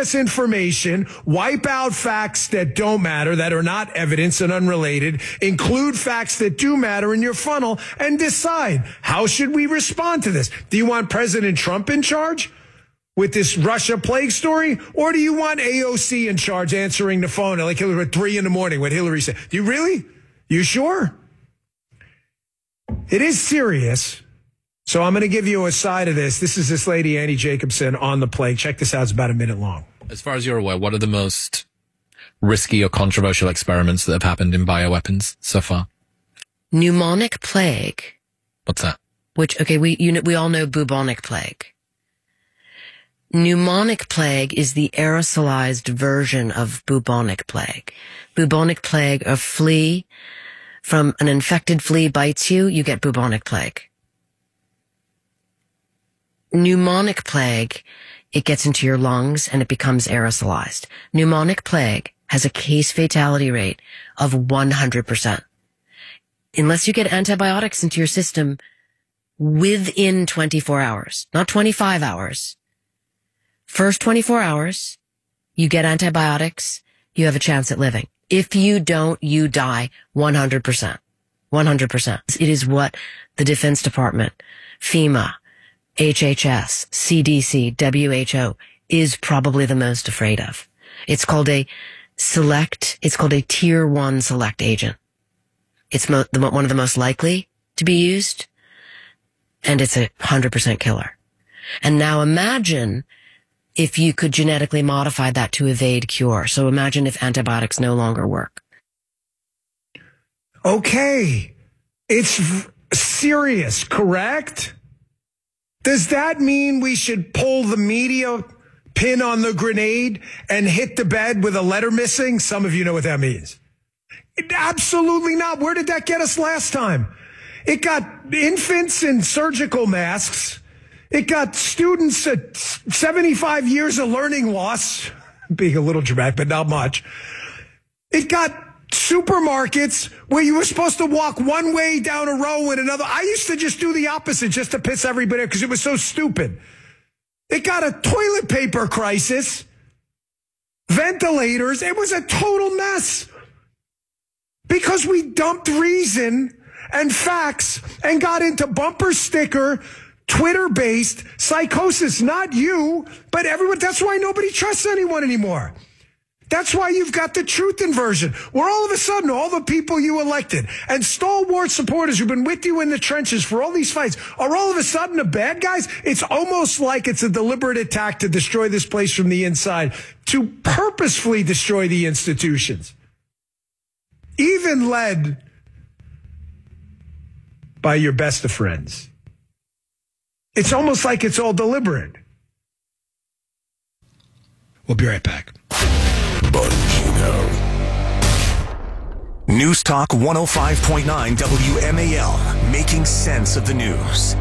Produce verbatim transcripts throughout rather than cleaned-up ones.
process information, wipe out facts that don't matter, that are not evidence and unrelated, include facts that do matter in your funnel, and decide, how should we respond to this? Do you want President Trump in charge with this Russia plague story? Or do you want A O C in charge answering the phone like Hillary at three in the morning, what Hillary said? Do you really? You sure? It is serious. So I'm going to give you a side of this. This is this lady, Annie Jacobson, on the plague. Check this out. It's about a minute long. As far as you're aware, what are the most risky or controversial experiments that have happened in bioweapons so far? Pneumonic plague. What's that? Which, okay, we you know, we all know bubonic plague. Pneumonic plague is the aerosolized version of bubonic plague. Bubonic plague, a flea from an infected flea bites you, you get bubonic plague. Pneumonic plague, it gets into your lungs and it becomes aerosolized. Pneumonic plague has a case fatality rate of one hundred percent. Unless you get antibiotics into your system within twenty-four hours, not twenty-five hours. First twenty-four hours, you get antibiotics, you have a chance at living. If you don't, you die one hundred percent. one hundred percent. It is what the Defense Department, FEMA, H H S, C D C, W H O is probably the most afraid of. It's called a select, it's called a tier one select agent. It's mo- the, one of the most likely to be used, and it's a one hundred percent killer. And now imagine if you could genetically modify that to evade cure. So imagine if antibiotics no longer work. Okay. It's v- serious, correct? Does that mean we should pull the media pin on the grenade and hit the bed with a letter missing? Some of you know what that means. Absolutely not. Where did that get us last time? It got infants in surgical masks. It got students at seventy-five years of learning loss, being a little dramatic, but not much. It got supermarkets where you were supposed to walk one way down a row and another. I used to just do the opposite just to piss everybody off because it was so stupid. It got a toilet paper crisis, ventilators. It was a total mess because we dumped reason and facts and got into bumper sticker, Twitter-based psychosis. Not you, but everyone. That's why nobody trusts anyone anymore. That's why you've got the truth inversion, where all of a sudden all the people you elected and stalwart supporters who've been with you in the trenches for all these fights are all of a sudden the bad guys. It's almost like it's a deliberate attack to destroy this place from the inside, to purposefully destroy the institutions, even led by your best of friends. It's almost like it's all deliberate. We'll be right back. Bongino. News Talk one oh five point nine W M A L, making sense of the news.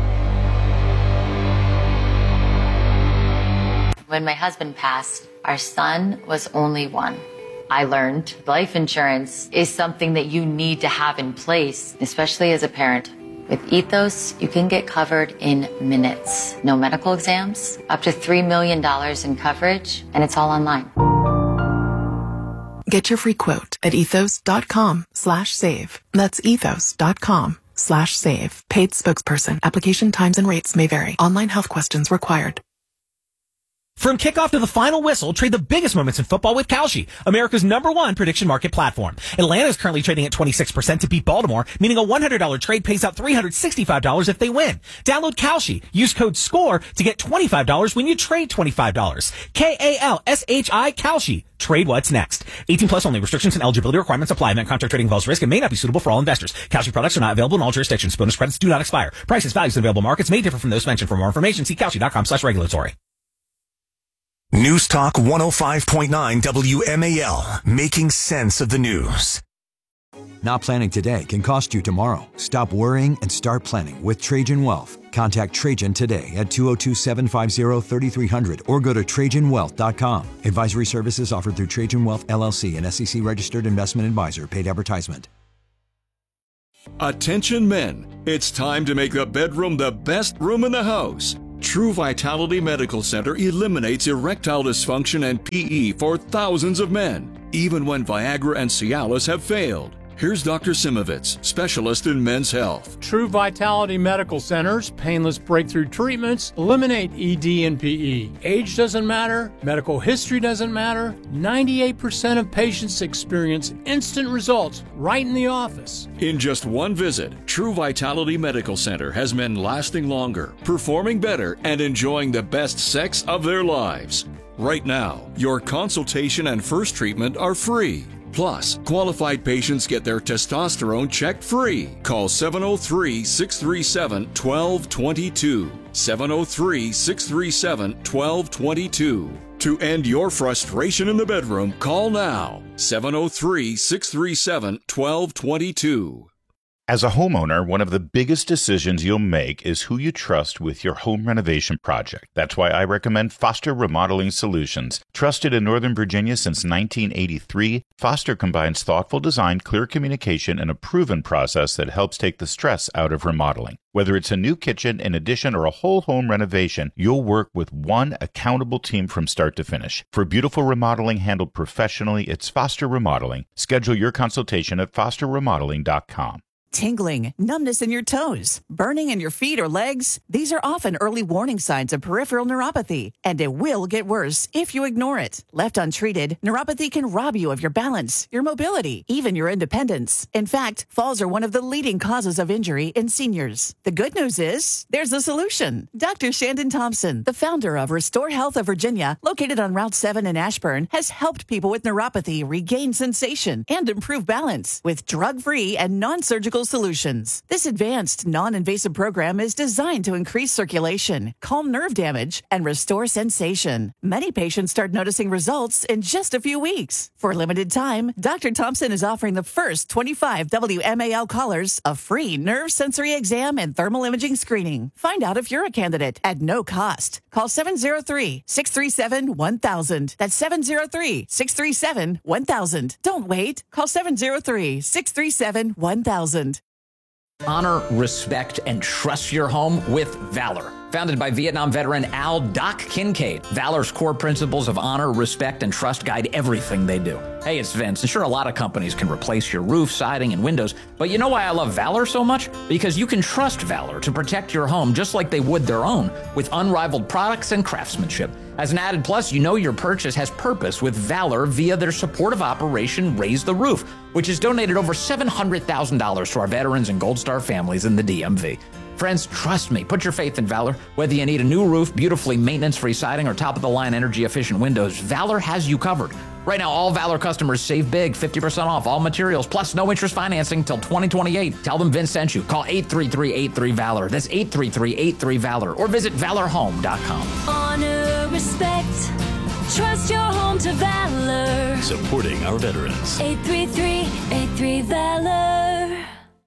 When my husband passed, our son was only one. I learned life insurance is something that you need to have in place, especially as a parent. With Ethos, you can get covered in minutes. No medical exams, up to three million dollars in coverage, and it's all online. Get your free quote at ethos.com slash save. That's ethos.com slash save. Paid spokesperson. Application times and rates may vary. Online health questions required. From kickoff to the final whistle, trade the biggest moments in football with Kalshi, America's number one prediction market platform. Atlanta is currently trading at twenty-six percent to beat Baltimore, meaning a one hundred dollars trade pays out three hundred sixty-five dollars if they win. Download Kalshi. Use code SCORE to get twenty-five dollars when you trade twenty-five dollars. K A L S H I Kalshi. Trade what's next. eighteen plus only. Restrictions and eligibility requirements apply. Event contract trading involves risk and may not be suitable for all investors. Kalshi products are not available in all jurisdictions. Bonus credits do not expire. Prices, values, and available markets may differ from those mentioned. For more information, see kalshi.com slash regulatory. News Talk one oh five point nine W M A L, making sense of the news. Not planning today can cost you tomorrow. Stop worrying and start planning with Trajan Wealth. Contact Trajan today at two oh two, seven five zero, three three zero zero or go to trajan wealth dot com. Advisory services offered through Trajan Wealth, L L C, an S E C-registered investment advisor. Paid advertisement. Attention men, it's time to make the bedroom the best room in the house. True Vitality Medical Center eliminates erectile dysfunction and P E for thousands of men, even when Viagra and Cialis have failed. Here's Doctor Simovitz, specialist in men's health. True Vitality Medical Center's painless breakthrough treatments eliminate E D and P E. Age doesn't matter, medical history doesn't matter. ninety-eight percent of patients experience instant results right in the office. In just one visit, True Vitality Medical Center has men lasting longer, performing better, and enjoying the best sex of their lives. Right now, your consultation and first treatment are free. Plus, qualified patients get their testosterone checked free. Call seven oh three, six three seven, one two two two. seven oh three, six three seven, one two two two. To end your frustration in the bedroom, call now. seven oh three, six three seven, one two two two. As a homeowner, one of the biggest decisions you'll make is who you trust with your home renovation project. That's why I recommend Foster Remodeling Solutions. Trusted in Northern Virginia since nineteen eighty-three, Foster combines thoughtful design, clear communication, and a proven process that helps take the stress out of remodeling. Whether it's a new kitchen, an addition, or a whole home renovation, you'll work with one accountable team from start to finish. For beautiful remodeling handled professionally, it's Foster Remodeling. Schedule your consultation at foster remodeling dot com. Tingling, numbness in your toes, burning in your feet or legs. These are often early warning signs of peripheral neuropathy, and it will get worse if you ignore it. Left untreated, neuropathy can rob you of your balance, your mobility, even your independence. In fact, falls are one of the leading causes of injury in seniors. The good news is, there's a solution. Doctor Shandon Thompson, the founder of Restore Health of Virginia, located on Route seven in Ashburn, has helped people with neuropathy regain sensation and improve balance with drug-free and non-surgical solutions. This advanced, non-invasive program is designed to increase circulation, calm nerve damage, and restore sensation. Many patients start noticing results in just a few weeks. For a limited time, Doctor Thompson is offering the first twenty-five W M A L callers a free nerve sensory exam and thermal imaging screening. Find out if you're a candidate at no cost. Call seven oh three, six three seven, one thousand. That's seven oh three, six three seven, one thousand. Don't wait. Call seven oh three, six three seven, one thousand. Honor, respect, and trust your home with Valor. Founded by Vietnam veteran Al Doc Kincaid, Valor's core principles of honor, respect, and trust guide everything they do. Hey, it's Vince, and sure, a lot of companies can replace your roof, siding, and windows, but you know why I love Valor so much? Because you can trust Valor to protect your home just like they would their own, with unrivaled products and craftsmanship. As an added plus, you know your purchase has purpose with Valor via their supportive operation Raise the Roof, which has donated over seven hundred thousand dollars to our veterans and Gold Star families in the D M V. Friends, trust me, put your faith in Valor. Whether you need a new roof, beautifully maintenance-free siding, or top-of-the-line energy-efficient windows, Valor has you covered. Right now, all Valor customers save big, fifty percent off all materials, plus no interest financing till twenty twenty-eight. Tell them Vince sent you. Call eight three three, eight three, VALOR. That's eight three three, eight three, VALOR. Or visit valor home dot com. Honor, respect, trust your home to Valor. Supporting our veterans. eight three three, eight three, VALOR.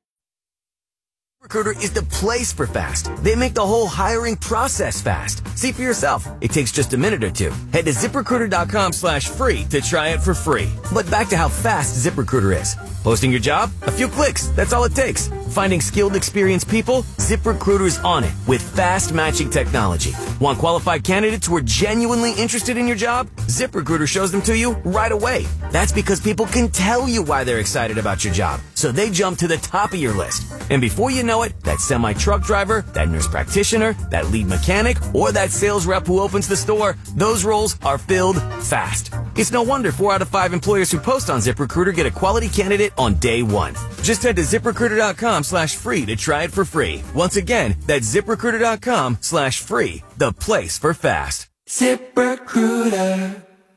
ZipRecruiter is the place for fast. They make the whole hiring process fast. See for yourself. It takes just a minute or two. Head to ZipRecruiter.com slash free to try it for free. But back to how fast ZipRecruiter is. Posting your job? A few clicks. That's all it takes. Finding skilled, experienced people? ZipRecruiter's on it with fast matching technology. Want qualified candidates who are genuinely interested in your job? ZipRecruiter shows them to you right away. That's because people can tell you why they're excited about your job. So they jump to the top of your list. And before you know it, that semi-truck driver, that nurse practitioner, that lead mechanic, or that sales rep who opens the store, those roles are filled fast. It's no wonder four out of five employers who post on ZipRecruiter get a quality candidate on day one. Just head to ZipRecruiter.com slash free to try it for free. Once again, that's ZipRecruiter.com slash free, the place for fast. ZipRecruiter.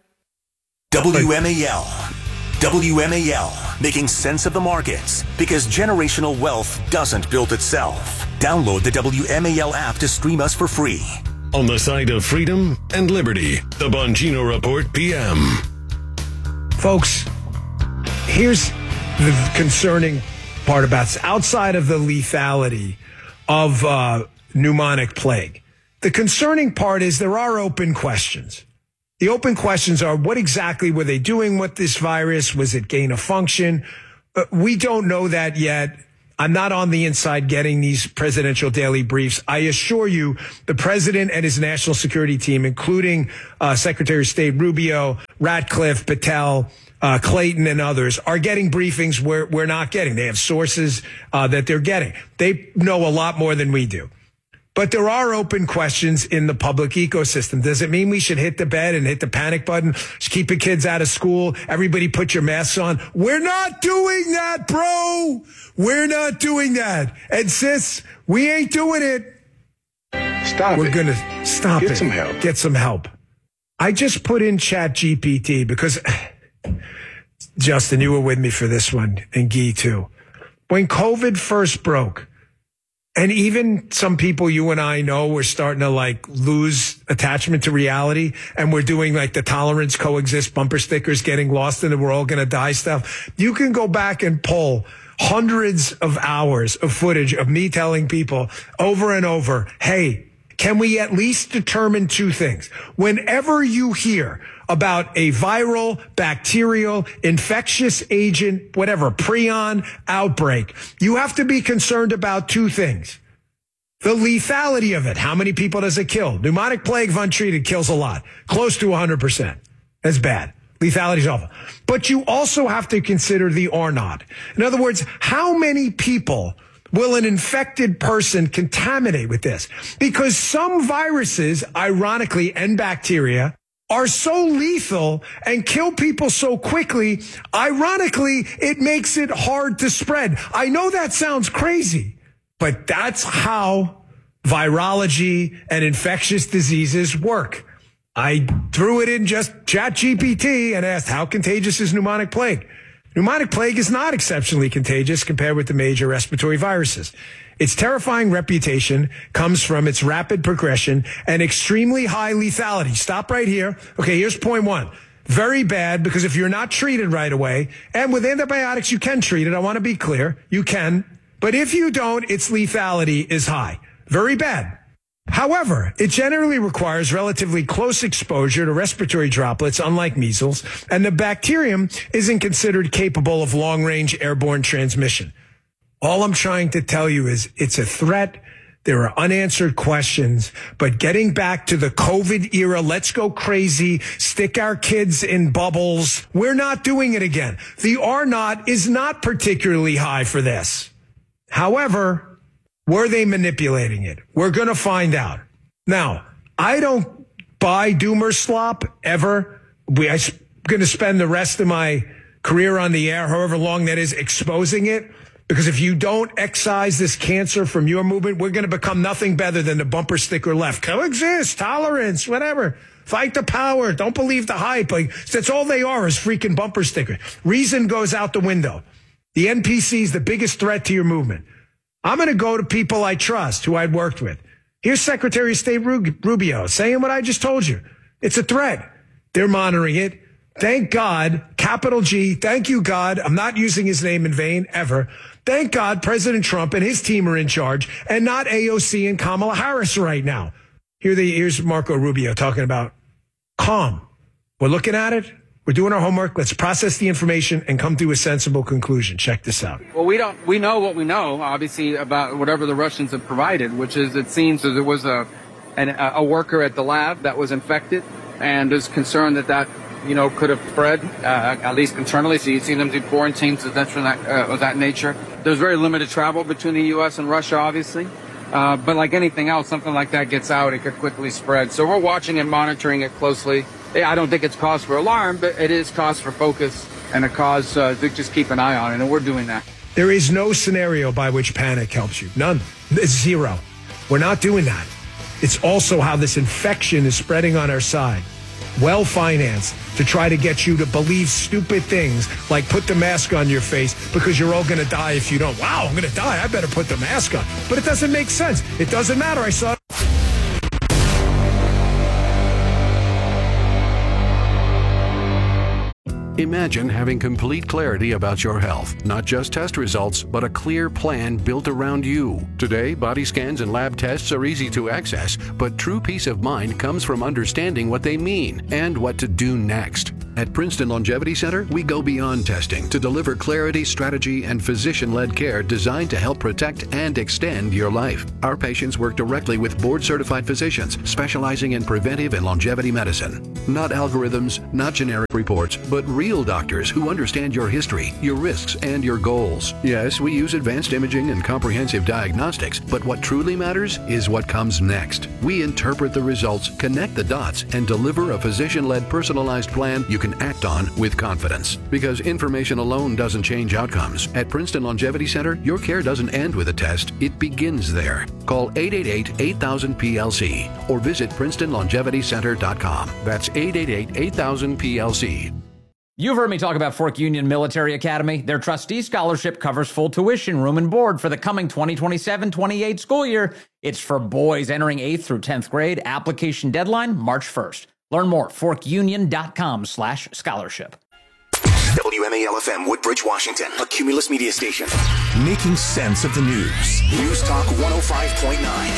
W M A L. W M A L, making sense of the markets, because generational wealth doesn't build itself. Download the W M A L app to stream us for free. On the side of freedom and liberty, the Bongino Report P M. Folks, here's the concerning part about outside of the lethality of uh, pneumonic plague. The concerning part is there are open questions. The open questions are, what exactly were they doing with this virus? Was it gain of function? Uh, we don't know that yet. I'm not on the inside getting these presidential daily briefs. I assure you, the president and his national security team, including uh, Secretary of State Rubio, Ratcliffe, Patel, uh, Clayton, and others, are getting briefings where we're not getting. They have sources uh, that they're getting. They know a lot more than we do. But there are open questions in the public ecosystem. Does it mean we should hit the bed and hit the panic button? Just keep the kids out of school. Everybody put your masks on. We're not doing that, bro. We're not doing that. And sis, we ain't doing it. Stop We're it. going to stop Get it. some help. Get some help. I just put in Chat G P T because, Justin, you were with me for this one, and Guy too. When COVID first broke, and even some people you and I know were starting to like lose attachment to reality, and we're doing like the tolerance coexist bumper stickers, getting lost in the we're all going to die stuff. You can go back and pull hundreds of hours of footage of me telling people over and over, hey, can we at least determine two things? Whenever you hear about a viral, bacterial, infectious agent, whatever, prion outbreak, you have to be concerned about two things. The lethality of it. How many people does it kill? Pneumonic plague, if untreated, kills a lot. Close to one hundred percent. That's bad. Lethality is awful. But you also have to consider the R naught. In other words, how many people will an infected person contaminate with this? Because some viruses, ironically, and bacteria, are so lethal and kill people so quickly, ironically, it makes it hard to spread. I know that sounds crazy, but that's how virology and infectious diseases work. I threw it in just Chat G P T and asked, how contagious is pneumonic plague? Pneumonic plague is not exceptionally contagious compared with the major respiratory viruses. Its terrifying reputation comes from its rapid progression and extremely high lethality. Stop right here. Okay, here's point one. Very bad, because if you're not treated right away, and with antibiotics you can treat it, I want to be clear, you can. But if you don't, its lethality is high. Very bad. However, it generally requires relatively close exposure to respiratory droplets, unlike measles, and the bacterium isn't considered capable of long-range airborne transmission. All I'm trying to tell you is it's a threat. There are unanswered questions, but getting back to the COVID era, let's go crazy, stick our kids in bubbles. We're not doing it again. The R naught is not particularly high for this. However, were they manipulating it? We're going to find out. Now, I don't buy doomer slop ever. We, I'm going to spend the rest of my career on the air, however long that is, exposing it. Because if you don't excise this cancer from your movement, we're going to become nothing better than the bumper sticker left. Coexist, tolerance, whatever. Fight the power. Don't believe the hype. Like, that's all they are, is freaking bumper stickers. Reason goes out the window. The N P C is the biggest threat to your movement. I'm going to go to people I trust, who I'd worked with. Here's Secretary of State Rubio saying what I just told you. It's a threat. They're monitoring it. Thank God, capital G, thank you, God. I'm not using his name in vain, ever. Thank God President Trump and his team are in charge, and not A O C and Kamala Harris right now. Here the, here's Marco Rubio talking about calm. We're looking at it. We're doing our homework. Let's process the information and come to a sensible conclusion. Check this out. Well, we don't. We know what we know, obviously, about whatever the Russians have provided, which is it seems that there was a an, a worker at the lab that was infected, and is concerned that that you know could have spread uh, at least internally. So you see them do quarantines and that's from that uh, of that nature. There's very limited travel between the U S and Russia, obviously. Uh, but like anything else, something like that gets out, it could quickly spread. So we're watching and monitoring it closely. I don't think it's cause for alarm, but it is cause for focus and a cause uh, to just keep an eye on it, and we're doing that. There is no scenario by which panic helps you. None. It's zero. We're not doing that. It's also how this infection is spreading on our side. Well-financed to try to get you to believe stupid things like put the mask on your face because you're all going to die if you don't. Wow, I'm going to die. I better put the mask on. But it doesn't make sense. It doesn't matter. I saw it. Imagine having complete clarity about your health, not just test results, but a clear plan built around you. Today, body scans and lab tests are easy to access, but true peace of mind comes from understanding what they mean and what to do next. At Princeton Longevity Center, we go beyond testing to deliver clarity, strategy, and physician-led care designed to help protect and extend your life. Our patients work directly with board-certified physicians specializing in preventive and longevity medicine. Not algorithms, not generic reports, but real doctors who understand your history, your risks, and your goals. Yes, we use advanced imaging and comprehensive diagnostics, but what truly matters is what comes next. We interpret the results, connect the dots, and deliver a physician-led personalized plan you can act on with confidence. Because information alone doesn't change outcomes. At Princeton Longevity Center, your care doesn't end with a test, it begins there. Call eight eight eight, eight thousand, P L C or visit princeton longevity center dot com. That's eight eight eight, eight thousand, P L C. You've heard me talk about Fork Union Military Academy. Their trustee scholarship covers full tuition, room, and board for the coming twenty twenty-seven twenty-eight school year. It's for boys entering eighth through tenth grade. Application deadline, March first. Learn more, fork union dot com slash scholarship. W M A L F M, Woodbridge, Washington, a Cumulus media station. Making sense of the news. News Talk one oh five point nine.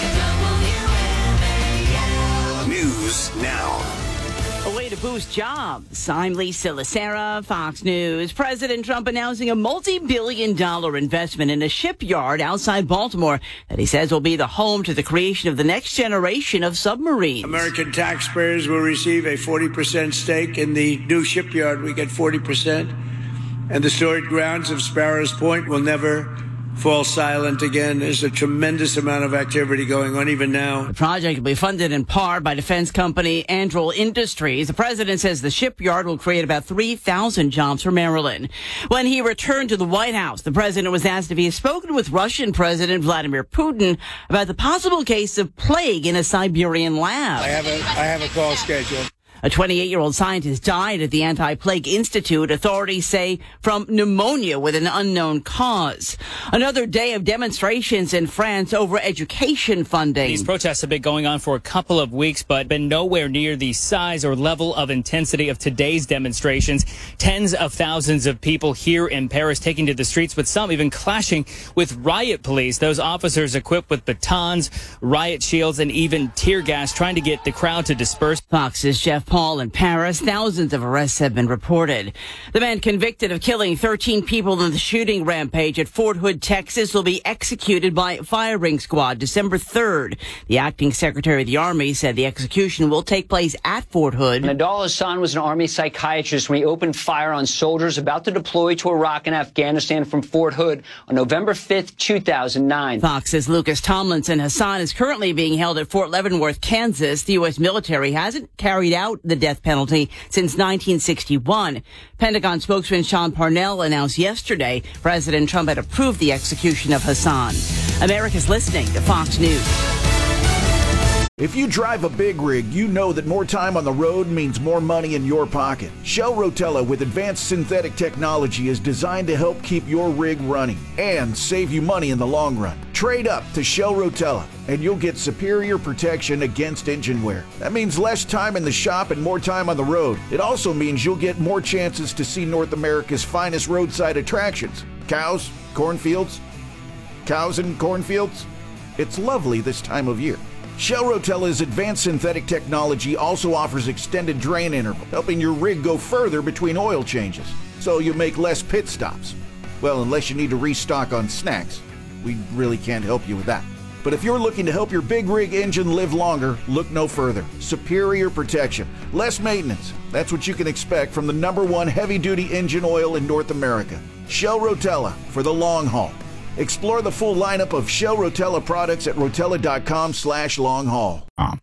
News now. A way to boost jobs. I'm Lisa Lacera, Fox News. President Trump announcing a multi-billion dollar investment in a shipyard outside Baltimore that he says will be the home to the creation of the next generation of submarines. American taxpayers will receive a forty percent stake in the new shipyard. We get forty percent. And the storied grounds of Sparrows Point will never fall silent again. There's a tremendous amount of activity going on even now. The project will be funded in part by defense company Anduril Industries. The president says the shipyard will create about three thousand jobs for Maryland. When he returned to the White House, the president was asked if he has spoken with Russian President Vladimir Putin about the possible case of plague in a Siberian lab. I have a, I have a call scheduled. A twenty-eight-year-old scientist died at the Anti-Plague Institute, authorities say, from pneumonia with an unknown cause. Another day of demonstrations in France over education funding. These protests have been going on for a couple of weeks, but been nowhere near the size or level of intensity of today's demonstrations. Tens of thousands of people here in Paris taking to the streets, with some even clashing with riot police. Those officers equipped with batons, riot shields, and even tear gas, trying to get the crowd to disperse. Fox's Jeff Paul in Paris. Thousands of arrests have been reported. The man convicted of killing thirteen people in the shooting rampage at Fort Hood, Texas, will be executed by firing squad December third. The acting secretary of the Army said the execution will take place at Fort Hood. Nadal Hassan was an Army psychiatrist when he opened fire on soldiers about to deploy to Iraq and Afghanistan from Fort Hood on November fifth, two thousand nine. Fox's Lucas Tomlinson. Hassan is currently being held at Fort Leavenworth, Kansas. The U S military hasn't carried out the death penalty since nineteen sixty-one. Pentagon spokesman Sean Parnell announced yesterday President Trump had approved the execution of Hassan. America's listening to Fox News. If you drive a big rig, you know that more time on the road means more money in your pocket. Shell Rotella with advanced synthetic technology is designed to help keep your rig running and save you money in the long run. Trade up to Shell Rotella and you'll get superior protection against engine wear. That means less time in the shop and more time on the road. It also means you'll get more chances to see North America's finest roadside attractions. Cows, cornfields, cows and cornfields. It's lovely this time of year. Shell Rotella's advanced synthetic technology also offers extended drain interval, helping your rig go further between oil changes, so you make less pit stops. Well, unless you need to restock on snacks. We really can't help you with that. But if you're looking to help your big rig engine live longer, look no further. Superior protection, less maintenance. That's what you can expect from the number one heavy-duty engine oil in North America. Shell Rotella for the long haul. Explore the full lineup of Shell Rotella products at rotella.com slash long haul.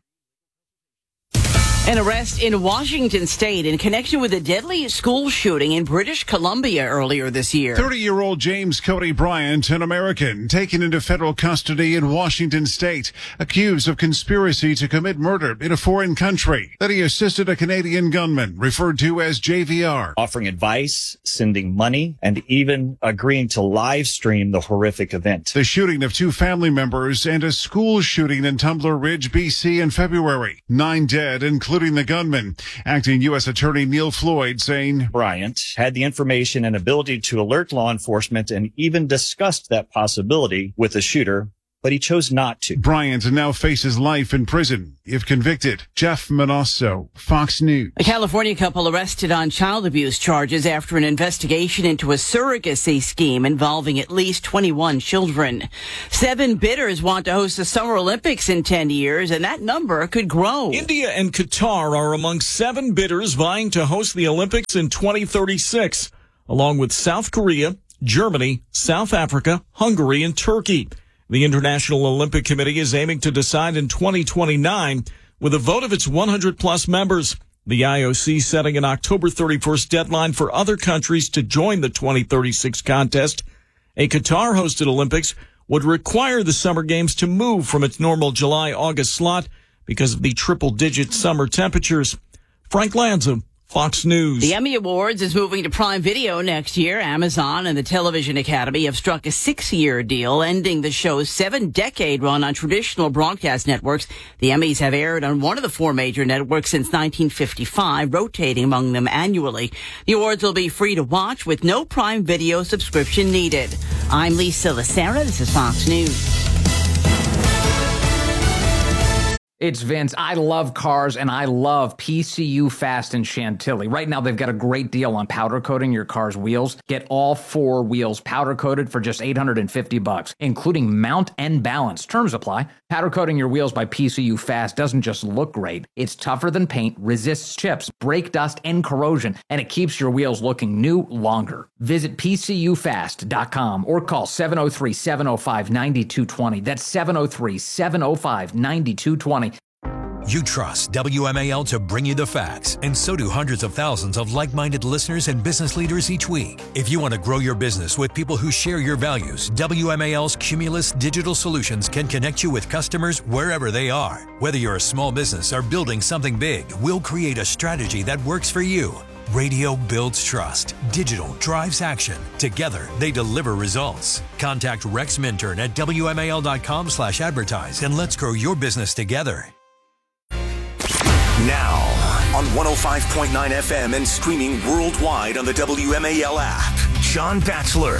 An arrest in Washington state in connection with a deadly school shooting in British Columbia earlier this year. thirty-year-old James Cody Bryant, an American, taken into federal custody in Washington state, accused of conspiracy to commit murder in a foreign country, that he assisted a Canadian gunman, referred to as J V R. Offering advice, sending money, and even agreeing to live stream the horrific event. The shooting of two family members and a school shooting in Tumbler Ridge, B C in February. Nine dead, including including the gunman. Acting U S Attorney Neil Floyd saying Bryant had the information and ability to alert law enforcement and even discussed that possibility with the shooter, but he chose not to. Bryant now faces life in prison if convicted. Jeff Manosso, Fox News. A California couple arrested on child abuse charges after an investigation into a surrogacy scheme involving at least twenty-one children. Seven bidders want to host the Summer Olympics in ten years, and that number could grow. India and Qatar are among seven bidders vying to host the Olympics in twenty thirty-six, along with South Korea, Germany, South Africa, Hungary, and Turkey. The International Olympic Committee is aiming to decide in twenty twenty-nine with a vote of its one hundred plus members. The I O C setting an October thirty-first deadline for other countries to join the twenty thirty-six contest. A Qatar-hosted Olympics would require the Summer Games to move from its normal July-August slot because of the triple-digit summer temperatures. Frank Lanza, Fox News. The Emmy Awards is moving to Prime Video next year. Amazon and the Television Academy have struck a six-year deal, ending the show's seven-decade run on traditional broadcast networks. The Emmys have aired on one of the four major networks since nineteen fifty-five, rotating among them annually. The awards will be free to watch with no Prime Video subscription needed. I'm Lisa Lacera. This is Fox News. It's Vince. I love cars, and I love P C U Fast in Chantilly. Right now, they've got a great deal on powder coating your car's wheels. Get all four wheels powder coated for just eight hundred fifty bucks, including mount and balance. Terms apply. Powder coating your wheels by P C U Fast doesn't just look great. It's tougher than paint, resists chips, brake dust, and corrosion, and it keeps your wheels looking new longer. Visit P C U fast dot com or call seven oh three, seven oh five, nine two two oh. That's seven oh three, seven oh five, nine two two oh. You trust W M A L to bring you the facts, and so do hundreds of thousands of like-minded listeners and business leaders each week. If you want to grow your business with people who share your values, W M A L's Cumulus Digital Solutions can connect you with customers wherever they are. Whether you're a small business or building something big, we'll create a strategy that works for you. Radio builds trust. Digital drives action. Together, they deliver results. Contact Rex Minturn at W M A L dot com slash advertise and let's grow your business together. Now, on one oh five point nine F M and streaming worldwide on the W M A L app, John Batchelor.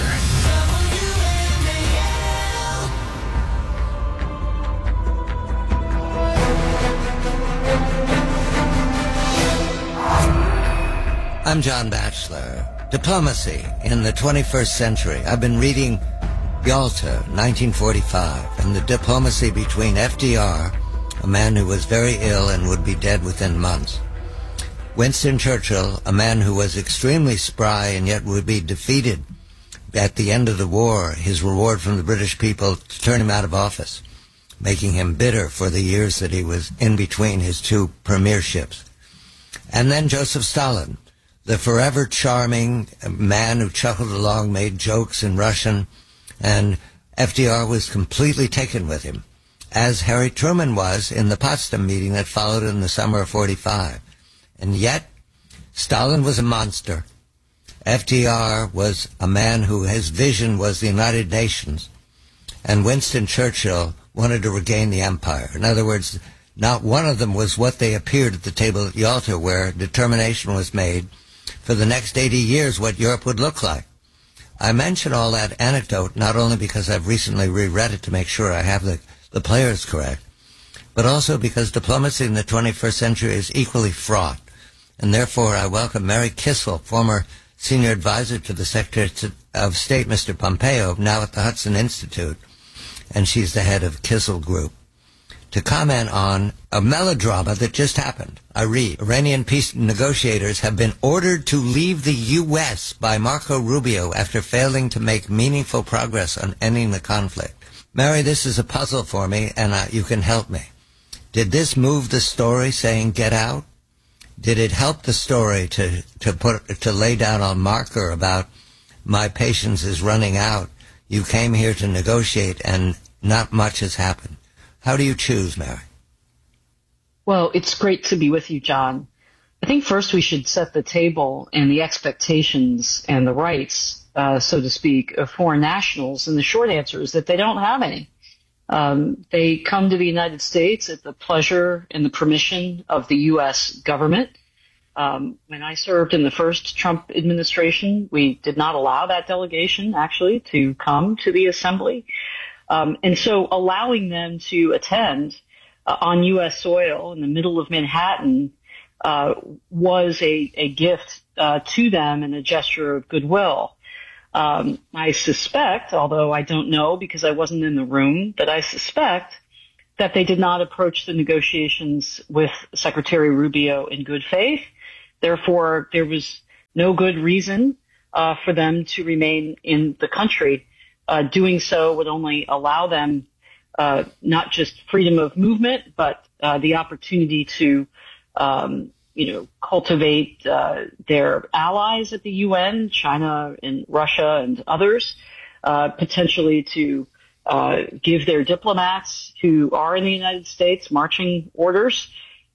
I'm John Batchelor. Diplomacy in the twenty-first century. I've been reading Yalta, nineteen forty-five, and the diplomacy between F D R, a man who was very ill and would be dead within months, Winston Churchill, a man who was extremely spry and yet would be defeated at the end of the war, his reward from the British people to turn him out of office, making him bitter for the years that he was in between his two premierships. And then Joseph Stalin, the forever charming man who chuckled along, made jokes in Russian, and F D R was completely taken with him, as Harry Truman was in the Potsdam meeting that followed in the summer of forty-five. And yet, Stalin was a monster. F D R was a man who his vision was the United Nations, and Winston Churchill wanted to regain the empire. In other words, not one of them was what they appeared at the table at Yalta, where determination was made for the next eighty years what Europe would look like. I mention all that anecdote not only because I've recently reread it to make sure I have the the players correct, but also because diplomacy in the twenty-first century is equally fraught. And therefore, I welcome Mary Kissel, former senior advisor to the Secretary of State, Mister Pompeo, now at the Hudson Institute, and she's the head of Kissel Group, to comment on a melodrama that just happened. I read, Iranian peace negotiators have been ordered to leave the U S by Marco Rubio after failing to make meaningful progress on ending the conflict. Mary, this is a puzzle for me, and uh, you can help me. Did this move the story saying get out? Did it help the story to, to put to lay down a marker about my patience is running out? You came here to negotiate, and not much has happened. How do you choose, Mary? Well, it's great to be with you, John. I think first we should set the table and the expectations and the rights, uh, so to speak, of foreign nationals. And the short answer is that they don't have any. Um, they come to the United States at the pleasure and the permission of the U S government. Um, when I served in the first Trump administration, we did not allow that delegation actually to come to the assembly. Um, and so allowing them to attend uh, on U S soil in the middle of Manhattan uh, was a, a gift uh, to them and a gesture of goodwill. Um, I suspect, although I don't know because I wasn't in the room, but I suspect that they did not approach the negotiations with Secretary Rubio in good faith. Therefore, there was no good reason uh, for them to remain in the country. Uh, doing so would only allow them uh, not just freedom of movement, but uh, the opportunity to, um, you know, cultivate uh, their allies at the U N, China and Russia and others, uh, potentially to uh, give their diplomats who are in the United States marching orders.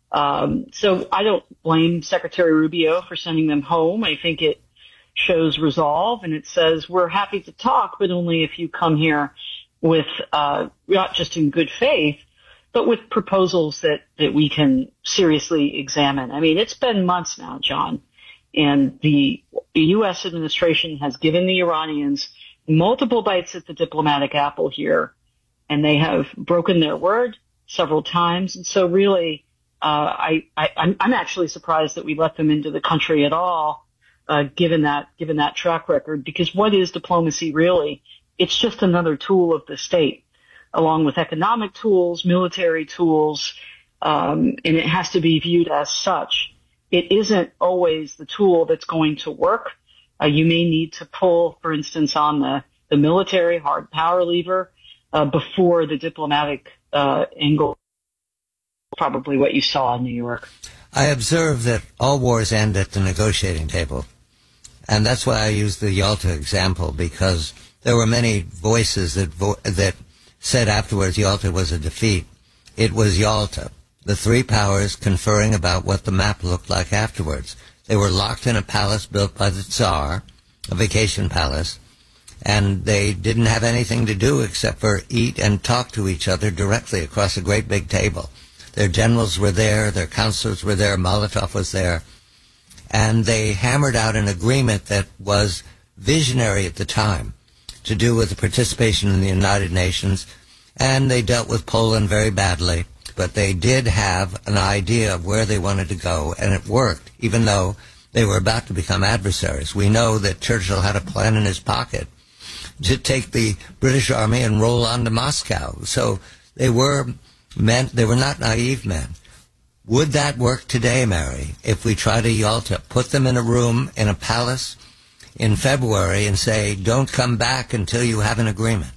Um, so I don't blame Secretary Rubio for sending them home. I think it shows resolve, and it says we're happy to talk, but only if you come here with uh, not just in good faith, but with proposals that, that we can seriously examine. I mean, it's been months now, John, and the U S administration has given the Iranians multiple bites at the diplomatic apple here, and they have broken their word several times. And so really, uh, I, I, I'm, I'm actually surprised that we let them into the country at all, uh, given that, given that track record, because what is diplomacy really? It's just another tool of the state, along with economic tools, military tools, um, and it has to be viewed as such. It isn't always the tool that's going to work. Uh, you may need to pull, for instance, on the, the military hard power lever uh, before the diplomatic uh, angle, probably what you saw in New York. I observe that all wars end at the negotiating table. And that's why I use the Yalta example, because there were many voices that vo- that said afterwards Yalta was a defeat. It was Yalta, the three powers conferring about what the map looked like afterwards. They were locked in a palace built by the Tsar, a vacation palace, and they didn't have anything to do except for eat and talk to each other directly across a great big table. Their generals were there, their counselors were there, Molotov was there, and they hammered out an agreement that was visionary at the time to do with the participation in the United Nations, and they dealt with Poland very badly. But they did have an idea of where they wanted to go, and it worked, even though they were about to become adversaries. We know that Churchill had a plan in his pocket to take the British army and roll on to Moscow. So they were men, they were not naive men. Would that work today, Mary, if we try to Yalta, put them in a room in a palace in February and say, don't come back until you have an agreement?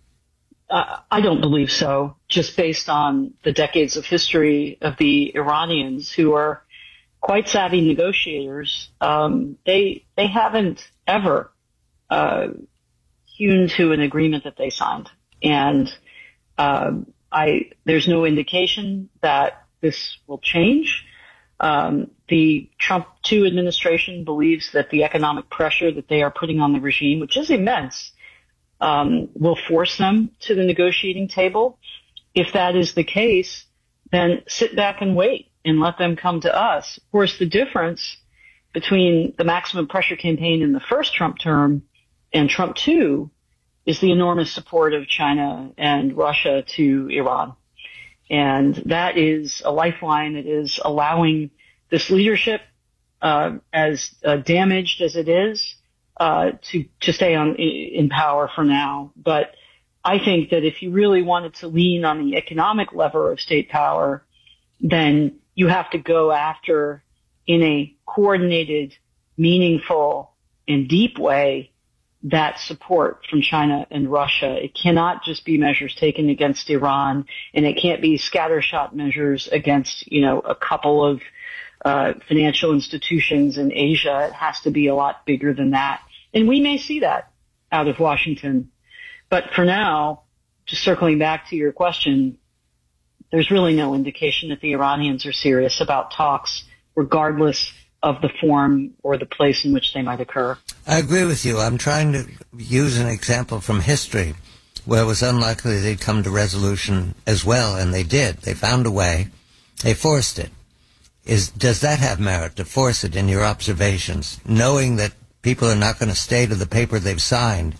Uh, I don't believe so, just based on the decades of history of the Iranians, who are quite savvy negotiators. Um, they they haven't ever uh, hewn to an agreement that they signed, and um, I there's no indication that this will change. Um, the Trump two administration believes that the economic pressure that they are putting on the regime, which is immense, Um, will force them to the negotiating table. If that is the case, then sit back and wait and let them come to us. Of course, the difference between the maximum pressure campaign in the first Trump term and Trump two is the enormous support of China and Russia to Iran. And that is a lifeline. It is allowing this leadership, uh, as uh, damaged as it is, Uh, to, to stay on in power for now. But I think that if you really wanted to lean on the economic lever of state power, then you have to go after, in a coordinated, meaningful, and deep way, that support from China and Russia. It cannot just be measures taken against Iran, and it can't be scattershot measures against, you know, a couple of uh, financial institutions in Asia. It has to be a lot bigger than that. And we may see that out of Washington. But for now, just circling back to your question, there's really no indication that the Iranians are serious about talks, regardless of the form or the place in which they might occur. I agree with you. I'm trying to use an example from history where it was unlikely they'd come to resolution as well, and they did. They found a way. They forced it. Is, does that have merit, to force it in your observations, knowing that people are not going to stay to the paper they've signed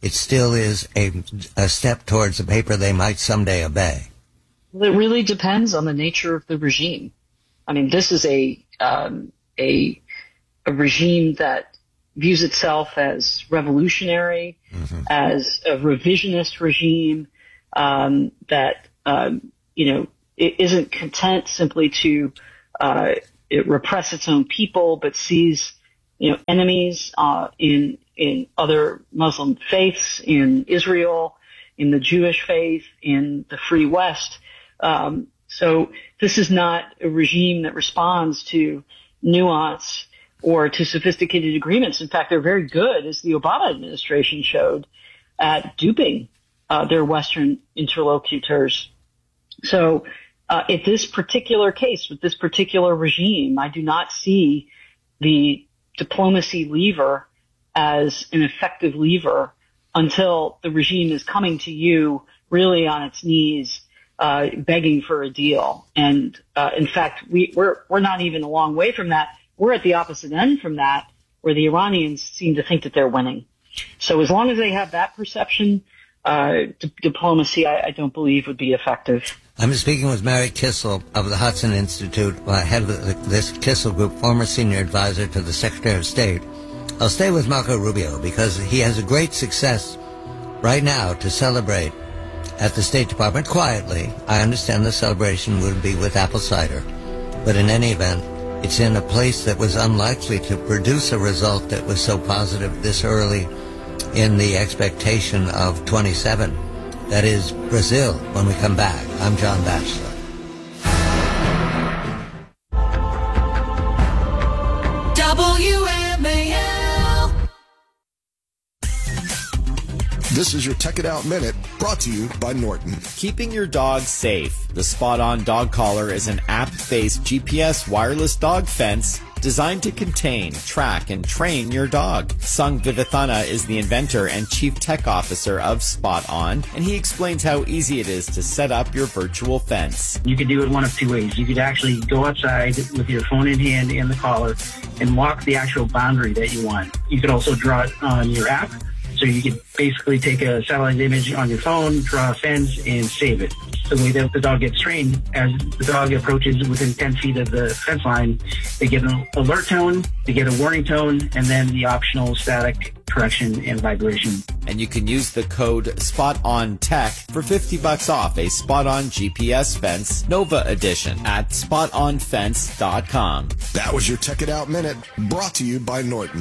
it still is a, a step towards a paper they might someday obey? Well, it really depends on the nature of the regime. I mean, this is a um, a, a regime that views itself as revolutionary, mm-hmm. as a revisionist regime, um, that, um, you know, it isn't content simply to uh, it repress its own people, but sees, you know, enemies uh, in in other Muslim faiths, in Israel, in the Jewish faith, in the Free West. Um, so this is not a regime that responds to nuance or to sophisticated agreements. In fact, they're very good, as the Obama administration showed, at duping uh, their Western interlocutors. So uh, in this particular case, with this particular regime, I do not see the diplomacy lever as an effective lever until the regime is coming to you really on its knees, uh, begging for a deal. And uh, in fact, we, we're we're not even a long way from that. We're at the opposite end from that, where the Iranians seem to think that they're winning. So as long as they have that perception, uh, d- diplomacy, I, I don't believe, would be effective. I'm speaking with Mary Kissel of the Hudson Institute, uh, head of the, this Kissel Group, former senior advisor to the Secretary of State. I'll stay with Marco Rubio because he has a great success right now to celebrate at the State Department quietly. I understand the celebration would be with apple cider, but in any event, it's in a place that was unlikely to produce a result that was so positive this early in the expectation of twenty-seven. That is Brazil. When we come back, I'm John Batchelor. W M A L. This is your Tech It Out Minute, brought to you by Norton. Keeping your dog safe. The Spot On Dog Collar is an app-based G P S wireless dog fence designed to contain, track, and train your dog. Sung Vivathana is the inventor and chief tech officer of Spot On, and he explains how easy it is to set up your virtual fence. You could do it one of two ways. You could actually go outside with your phone in hand and the collar and walk the actual boundary that you want. You could also draw it on your app. So you could basically take a satellite image on your phone, draw a fence, and save it. The way that the dog gets trained, as the dog approaches within ten feet of the fence line, they get an alert tone, they get a warning tone, and then the optional static correction and vibration. And you can use the code SPOTONTECH for fifty bucks off a Spot On G P S fence Nova Edition at spot on fence dot com. That was your Tech It Out Minute, brought to you by Norton.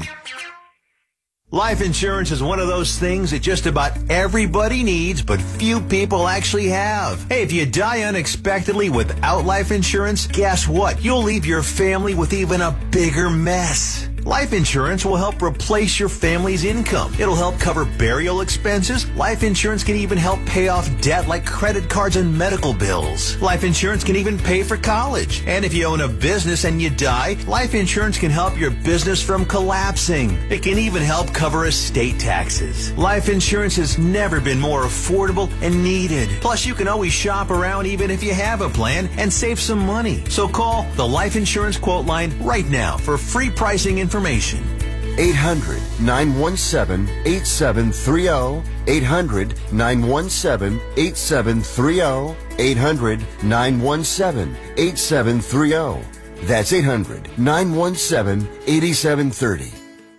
Life insurance is one of those things that just about everybody needs, but few people actually have. Hey, if you die unexpectedly without life insurance, guess what? You'll leave your family with even a bigger mess. Life insurance will help replace your family's income. It'll help cover burial expenses. Life insurance can even help pay off debt like credit cards and medical bills. Life insurance can even pay for college. And if you own a business and you die, life insurance can help your business from collapsing. It can even help cover estate taxes. Life insurance has never been more affordable and needed. Plus, you can always shop around even if you have a plan and save some money. So call the Life Insurance Quote Line right now for free pricing information. Information. eight hundred, nine one seven, eight seven three zero. eight hundred, nine one seven, eight seven three zero. eight hundred, nine one seven, eight seven three zero. That's eight hundred, nine one seven, eight seven three zero.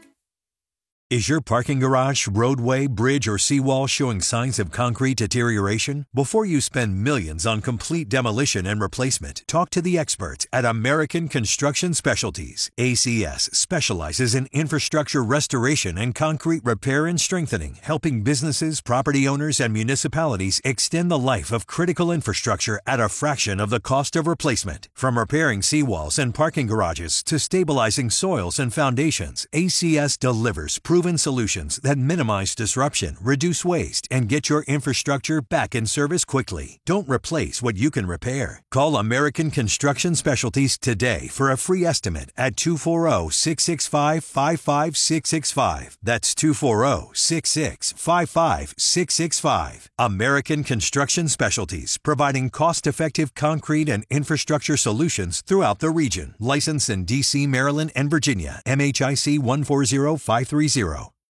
Is your parking garage, roadway, bridge, or seawall showing signs of concrete deterioration? Before you spend millions on complete demolition and replacement, talk to the experts at American Construction Specialties. A C S specializes in infrastructure restoration and concrete repair and strengthening, helping businesses, property owners, and municipalities extend the life of critical infrastructure at a fraction of the cost of replacement. From repairing seawalls and parking garages to stabilizing soils and foundations, A C S delivers proven solutions that minimize disruption, reduce waste, and get your infrastructure back in service quickly. Don't replace what you can repair. Call American Construction Specialties today for a free estimate at two four zero, six six five, five five six six five. That's two four zero, six six five five six six five. American Construction Specialties, providing cost-effective concrete and infrastructure solutions throughout the region. Licensed in D C, Maryland, and Virginia. M H I C one four zero five three zero.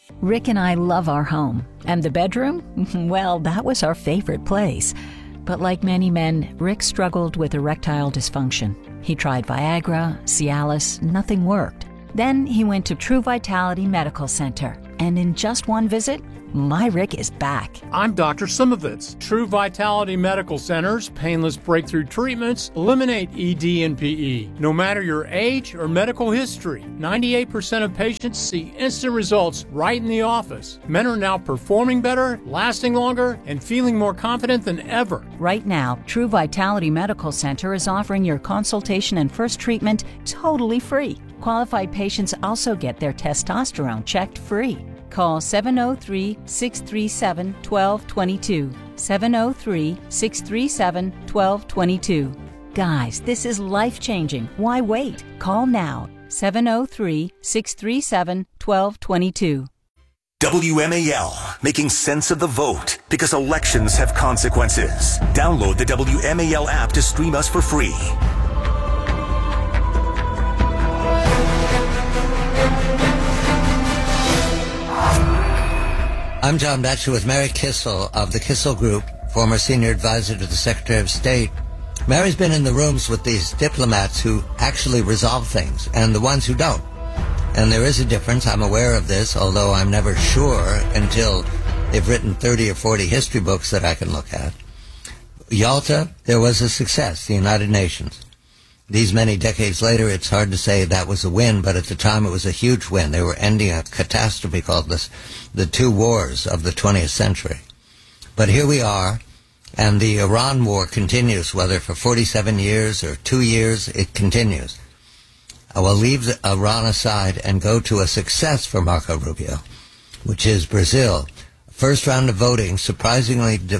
Rick and I love our home. And the bedroom? Well, that was our favorite place. But like many men, Rick struggled with erectile dysfunction. He tried Viagra, Cialis, nothing worked. Then he went to True Vitality Medical Center. And in just one visit, my Rick is back. I'm Doctor Simovitz. True Vitality Medical Center's painless breakthrough treatments eliminate E D and P E. No matter your age or medical history, ninety-eight percent of patients see instant results right in the office. Men are now performing better, lasting longer, and feeling more confident than ever. Right now, True Vitality Medical Center is offering your consultation and first treatment totally free. Qualified patients also get their testosterone checked free. Call seven oh three, six three seven, one two two two. seven oh three, six three seven, one two two two. Guys, this is life-changing. Why wait? Call now. seven oh three, six three seven, one two two two. W M A L, making sense of the vote because elections have consequences. Download the W M A L app to stream us for free. I'm John Batchelor with Mary Kissel of the Kissel Group, former senior advisor to the Secretary of State. Mary's been in the rooms with these diplomats who actually resolve things and the ones who don't. And there is a difference. I'm aware of this, although I'm never sure until they've written thirty or forty history books that I can look at. Yalta, there was a success, the United Nations. These many decades later, it's hard to say that was a win, but at the time it was a huge win. They were ending a catastrophe called this, the two wars of the twentieth century. But here we are, and the Iran war continues, whether for forty-seven years or two years, it continues. I will leave the Iran aside and go to a success for Marco Rubio, which is Brazil. First round of voting surprisingly de-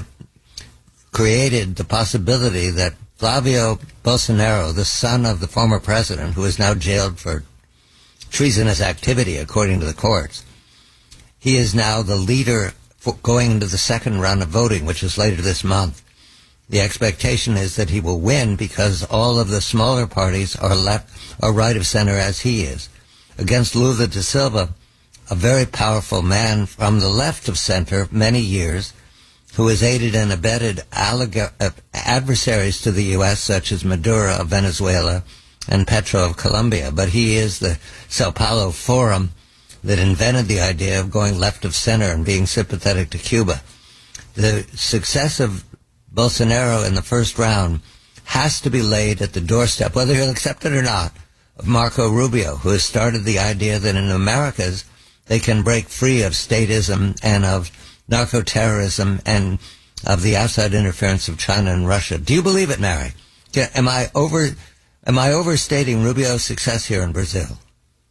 created the possibility that Flavio Bolsonaro, the son of the former president, who is now jailed for treasonous activity, according to the courts, he is now the leader for going into the second round of voting, which is later this month. The expectation is that he will win because all of the smaller parties are left, are right of center as he is. Against Lula da Silva, a very powerful man from the left of center, many years, who has aided and abetted alleg- uh, adversaries to the U S, such as Maduro of Venezuela and Petro of Colombia. But he is the Sao Paulo Forum that invented the idea of going left of center and being sympathetic to Cuba. The success of Bolsonaro in the first round has to be laid at the doorstep, whether he'll accept it or not, of Marco Rubio, who has started the idea that in Americas they can break free of statism and of narco-terrorism and of the outside interference of China and Russia. Do you believe it, Mary? Am I over, am I overstating Rubio's success here in Brazil?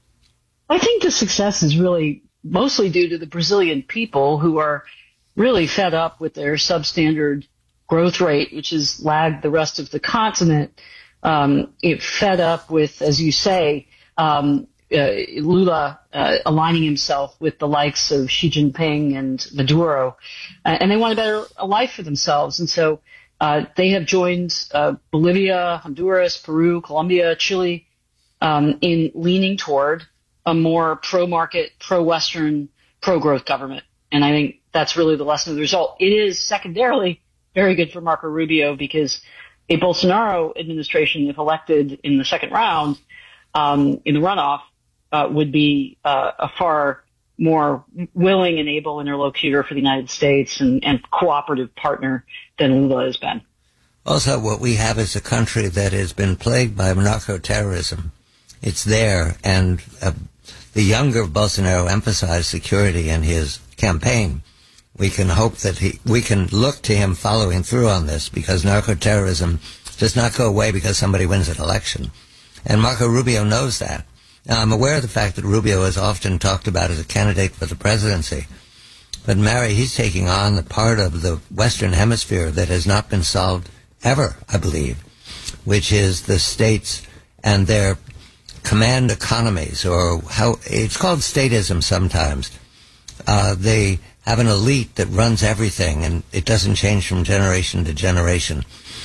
I think the success is really mostly due to the Brazilian people who are really fed up with their substandard growth rate, which has lagged the rest of the continent. Um, it fed up with, as you say, um, Uh, Lula uh, aligning himself with the likes of Xi Jinping and Maduro, uh, and they want a better a life for themselves. And so uh, they have joined uh, Bolivia, Honduras, Peru, Colombia, Chile um, in leaning toward a more pro-market, pro-Western, pro-growth government. And I think that's really the lesson of the result. It is secondarily very good for Marco Rubio because a Bolsonaro administration, if elected in the second round, um, in the runoff, Uh, would be uh, a far more willing and able interlocutor for the United States and, and cooperative partner than Lula has been. Also, what we have is a country that has been plagued by narco-terrorism. It's there, and uh, the younger Bolsonaro emphasized security in his campaign. We can hope that he, we can look to him following through on this because narco-terrorism does not go away because somebody wins an election. And Marco Rubio knows that. Now, I'm aware of the fact that Rubio is often talked about as a candidate for the presidency. But, Mary, he's taking on the part of the Western Hemisphere that has not been solved ever, I believe, which is the states and their command economies, or how it's called statism sometimes. Uh, they have an elite that runs everything, and it doesn't change from generation to generation.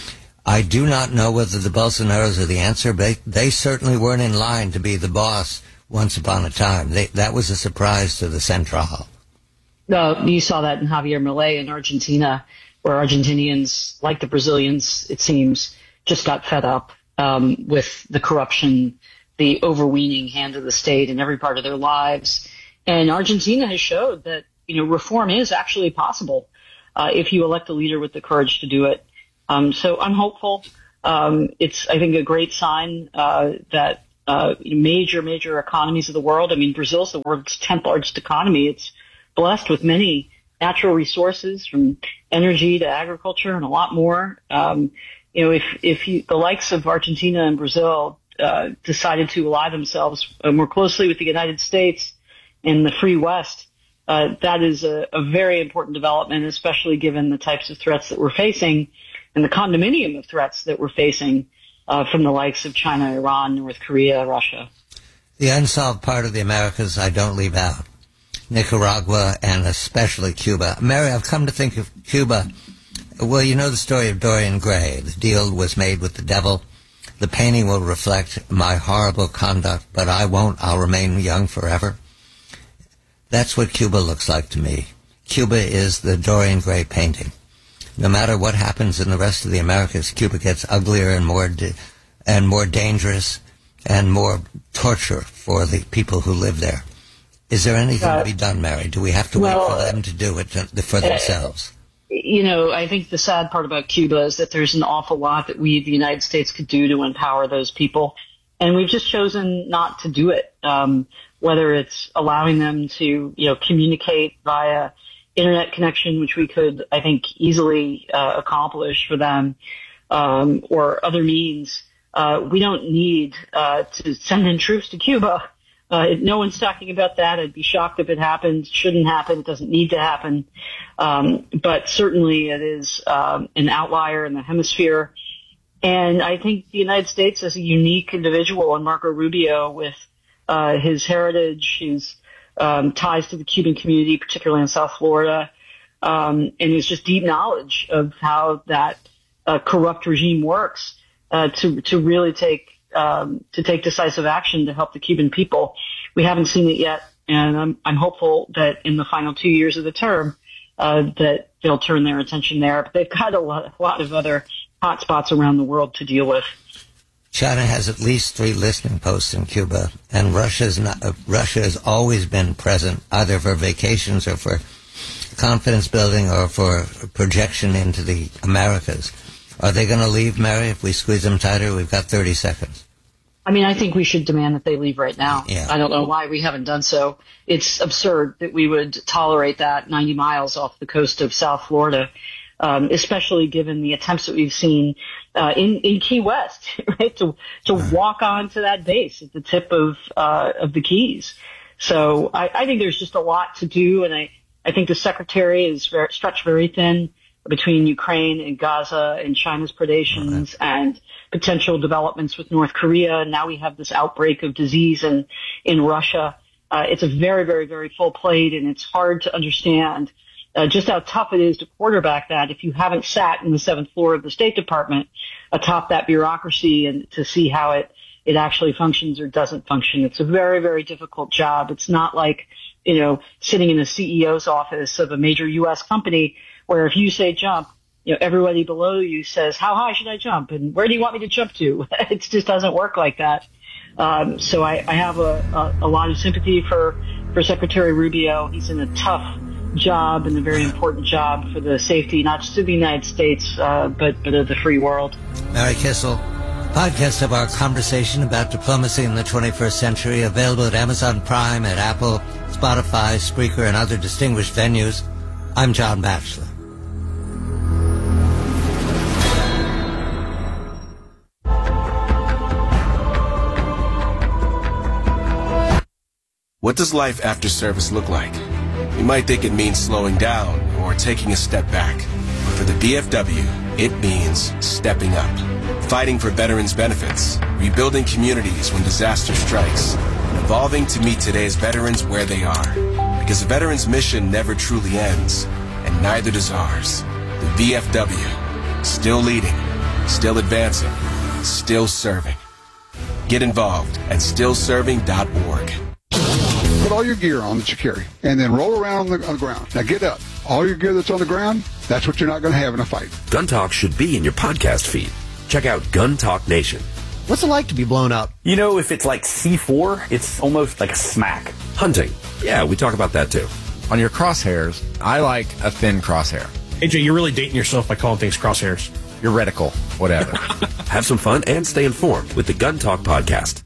I do not know whether the Bolsonaros are the answer, but they, they certainly weren't in line to be the boss once upon a time. They, that was a surprise to the Central. No, you saw that in Javier Milei in Argentina, where Argentinians, like the Brazilians, it seems, just got fed up um, with the corruption, the overweening hand of the state in every part of their lives. And Argentina has showed that, you know, reform is actually possible uh, if you elect a leader with the courage to do it. Um, so I'm hopeful. Um, it's, I think, a great sign uh, that uh, major, major economies of the world. I mean, Brazil's the world's tenth largest economy. It's blessed with many natural resources, from energy to agriculture and a lot more. Um, you know, if if you, the likes of Argentina and Brazil uh, decided to ally themselves more closely with the United States and the free West, uh, that is a, a very important development, especially given the types of threats that we're facing and the condominium of threats that we're facing uh, from the likes of China, Iran, North Korea, Russia. The unsolved part of the Americas I don't leave out. Nicaragua, and especially Cuba. Mary, I've come to think of Cuba. Well, you know the story of Dorian Gray. The deal was made with the devil. The painting will reflect my horrible conduct, but I won't. I'll remain young forever. That's what Cuba looks like to me. Cuba is the Dorian Gray painting. No matter what happens in the rest of the Americas, Cuba gets uglier and more di- and more dangerous and more torture for the people who live there. Is there anything uh, to be done, Mary? Do we have to well, wait for them to do it to, for themselves? Uh, you know, I think the sad part about Cuba is that there's an awful lot that we, the United States, could do to empower those people. And we've just chosen not to do it, um, whether it's allowing them to, you know, communicate via internet connection, which we could, I think, easily uh, accomplish for them, um, or other means. Uh, we don't need uh, to send in troops to Cuba. Uh, no one's talking about that. I'd be shocked if it happened. It shouldn't happen. It doesn't need to happen. Um, but certainly it is um, an outlier in the hemisphere. And I think the United States is a unique individual in Marco Rubio with uh, his heritage, his um, ties to the Cuban community, particularly in South Florida, um, and his just deep knowledge of how that uh, corrupt regime works uh, to to really take Um, to take decisive action to help the Cuban people. We haven't seen it yet, and I'm, I'm hopeful that in the final two years of the term uh, that they'll turn their attention there. But they've got a lot, a lot of other hot spots around the world to deal with. China has at least three listening posts in Cuba, and Russia's not, uh, Russia has always been present, either for vacations or for confidence building or for projection into the Americas. Are they going to leave, Mary, if we squeeze them tighter? We've got thirty seconds. I mean, I think we should demand that they leave right now. Yeah. I don't know why we haven't done so. It's absurd that we would tolerate that ninety miles off the coast of South Florida, um, especially given the attempts that we've seen uh, in, in Key West, right, to to right. walk onto that base at the tip of uh, of the Keys. So I, I think there's just a lot to do, and I, I think the Secretary is very, stretched very thin between Ukraine and Gaza and China's predations okay. and potential developments with North Korea. And now we have this outbreak of disease in, in Russia. Uh, it's a very, very, very full plate, and it's hard to understand uh, just how tough it is to quarterback that if you haven't sat in the seventh floor of the State Department atop that bureaucracy and to see how it, it actually functions or doesn't function. It's a very, very difficult job. It's not like, you know, sitting in a C E O's office of a major U S company where if you say jump, you know, everybody below you says, how high should I jump? And where do you want me to jump to? It just doesn't work like that. Um, so I, I have a, a, a lot of sympathy for, for Secretary Rubio. He's in a tough job and a very important job for the safety, not just of the United States, uh, but, but of the free world. Mary Kissel, podcast of our conversation about diplomacy in the twenty-first century, available at Amazon Prime, at Apple, Spotify, Spreaker, and other distinguished venues. I'm John Batchelor. What does life after service look like? You might think it means slowing down or taking a step back. But for the V F W, it means stepping up. Fighting for veterans' benefits, rebuilding communities when disaster strikes, and evolving to meet today's veterans where they are. Because the veterans' mission never truly ends, and neither does ours. The V F W, still leading, still advancing, still serving. Get involved at still serving dot org. put all your gear on that you carry, and then roll around on the, on the ground. Now get up. All your gear that's on the ground, that's what you're not going to have in a fight. Gun Talk should be in your podcast feed. Check out Gun Talk Nation. What's it like to be blown up? You know, if it's like C four, it's almost like a smack. Hunting. Yeah, we talk about that too. On your crosshairs, I like a thin crosshair. A J, you're really dating yourself by calling things crosshairs. Your reticle, whatever. Have some fun and stay informed with the Gun Talk podcast.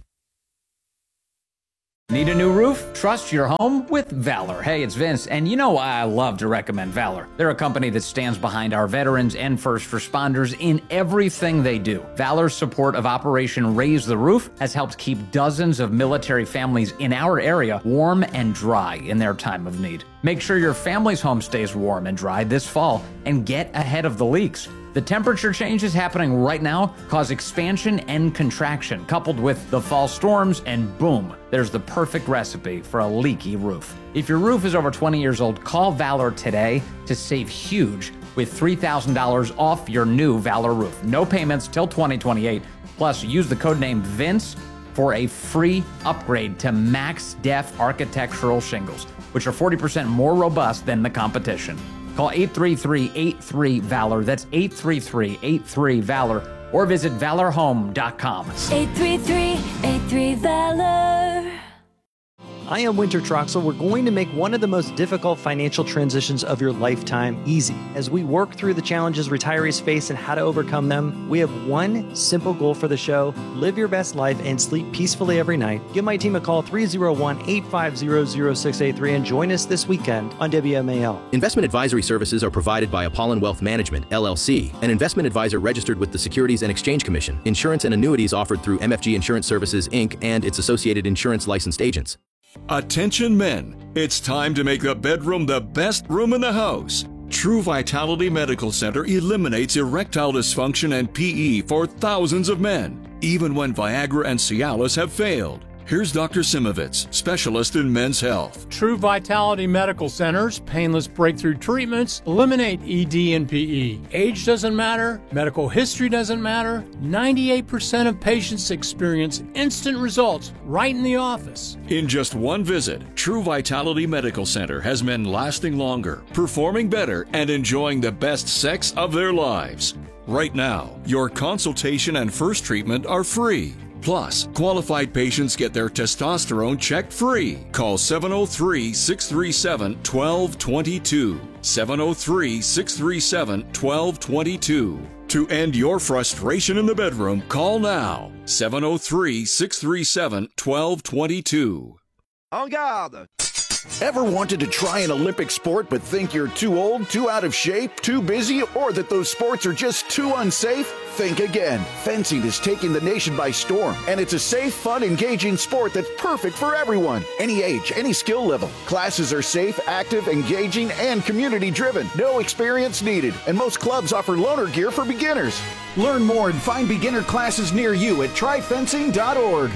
Need a new roof? Trust your home with Valor. Hey, it's Vince, and you know why I love to recommend Valor. They're a company that stands behind our veterans and first responders in everything they do. Valor's support of Operation Raise the Roof has helped keep dozens of military families in our area warm and dry in their time of need. Make sure your family's home stays warm and dry this fall and get ahead of the leaks. The temperature changes happening right now cause expansion and contraction, coupled with the fall storms, and boom, there's the perfect recipe for a leaky roof. If your roof is over twenty years old, call Valor today to save huge with three thousand dollars off your new Valor roof. No payments till twenty twenty-eight. Plus, use the code name Vince for a free upgrade to Max Def architectural shingles, which are forty percent more robust than the competition. Call eight three three, eight three, VALOR. That's eight three three, eight three, VALOR. Or visit valor home dot com. eight three three, eight three, VALOR. I am Winter Troxel. We're going to make one of the most difficult financial transitions of your lifetime easy. As we work through the challenges retirees face and how to overcome them, we have one simple goal for the show: live your best life and sleep peacefully every night. Give my team a call, three oh one, eight five zero, zero six eight three, and join us this weekend on W M A L. Investment advisory services are provided by Apollon Wealth Management, L L C, an investment advisor registered with the Securities and Exchange Commission. Insurance and annuities offered through M F G Insurance Services, Incorporated and its associated insurance licensed agents. Attention men, it's time to make the bedroom the best room in the house. True Vitality Medical Center eliminates erectile dysfunction and P E for thousands of men, even when Viagra and Cialis have failed. Here's Doctor Simovitz, specialist in men's health. True Vitality Medical Center's painless breakthrough treatments eliminate E D and P E. Age doesn't matter, medical history doesn't matter. ninety-eight percent of patients experience instant results right in the office. In just one visit, True Vitality Medical Center has men lasting longer, performing better, and enjoying the best sex of their lives. Right now, your consultation and first treatment are free. Plus, qualified patients get their testosterone checked free. Call seven oh three, six three seven, one two two two. seven oh three, six three seven, one two two two. To end your frustration in the bedroom, call now. seven oh three, six three seven, one two two two. En garde! Ever wanted to try an Olympic sport but think you're too old, too out of shape, too busy, or that those sports are just too unsafe? Think again. Fencing is taking the nation by storm, and it's a safe, fun, engaging sport that's perfect for everyone. Any age, any skill level. Classes are safe, active, engaging, and community-driven. No experience needed, and most clubs offer loaner gear for beginners. Learn more and find beginner classes near you at try fencing dot org.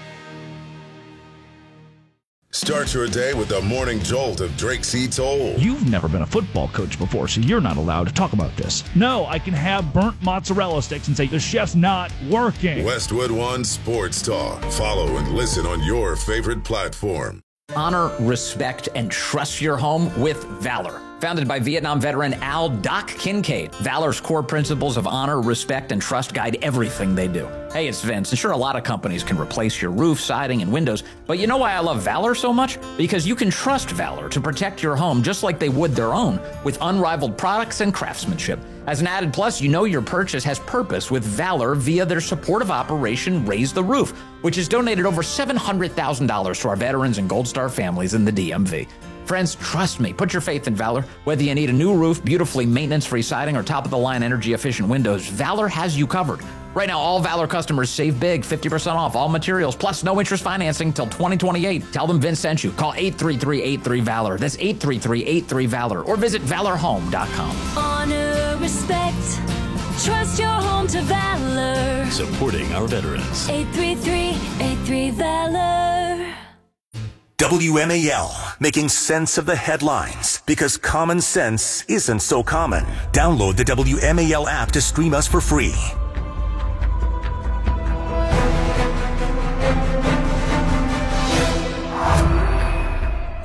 Start your day with the morning jolt of Drake C. Toll. You've never been a football coach before, so you're not allowed to talk about this. No, I can have burnt mozzarella sticks and say the chef's not working. Westwood One Sports Talk. Follow and listen on your favorite platform. Honor, respect, and trust your home with Valor. Founded by Vietnam veteran Al Doc Kincaid, Valor's core principles of honor, respect, and trust guide everything they do. Hey, it's Vince, and sure, a lot of companies can replace your roof, siding, and windows, but you know why I love Valor so much? Because you can trust Valor to protect your home just like they would their own, with unrivaled products and craftsmanship. As an added plus, you know your purchase has purpose with Valor via their support of Operation Raise the Roof, which has donated over seven hundred thousand dollars to our veterans and Gold Star families in the D M V. Friends, trust me, put your faith in Valor. Whether you need a new roof, beautifully maintenance-free siding, or top-of-the-line energy-efficient windows, Valor has you covered. Right now, all Valor customers save big, fifty percent off all materials, plus no interest financing till twenty twenty-eight. Tell them Vince sent you. Call eight three three, eight three, VALOR. That's eight three three, eight three, VALOR. Or visit valor home dot com. Honor, respect, trust your home to Valor. Supporting our veterans. eight three three, eight three, VALOR. W M A L, making sense of the headlines, because common sense isn't so common. Download the W M A L app to stream us for free.